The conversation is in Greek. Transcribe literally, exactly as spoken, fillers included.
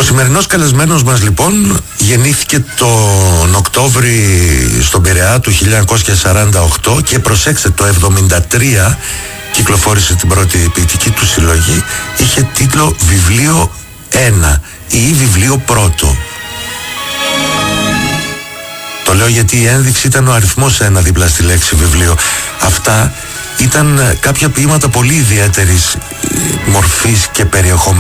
Ο σημερινός καλεσμένος μας λοιπόν γεννήθηκε τον Οκτώβρη στον Πειραιά του χίλια εννιακόσια σαράντα οκτώ και προσέξτε, το εβδομήντα τρία κυκλοφόρησε την πρώτη ποιητική του συλλογή. Είχε τίτλο Βιβλίο ένα ή Βιβλίο πρώτο. Το λέω γιατί η ένδειξη ήταν ο αριθμός ένα δίπλα στη λέξη βιβλίο. Αυτά ήταν κάποια ποίηματα πολύ ιδιαίτερης μορφής και περιεχομένου.